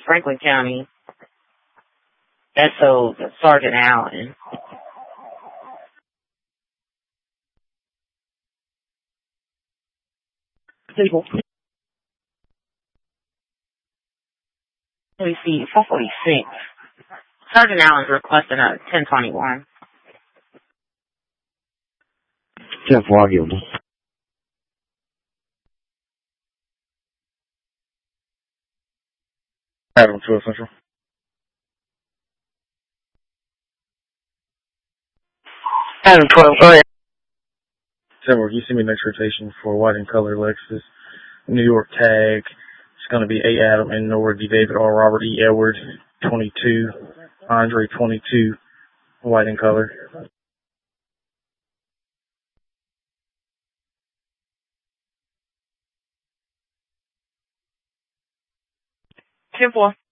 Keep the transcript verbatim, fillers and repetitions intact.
Franklin County. S O Sergeant Allen. People. Let me see, four forty-six. Sergeant Allen's requesting a ten twenty-one. ten forty-one. Adam twelve Central. Adam twelve, go ahead. Several, you see me next rotation for white and color Lexus. New York tag. It's going to be A. Adam and Nora D. David R. Robert E. Edward, twenty-two. Andre, twenty-two. White and color. ten four.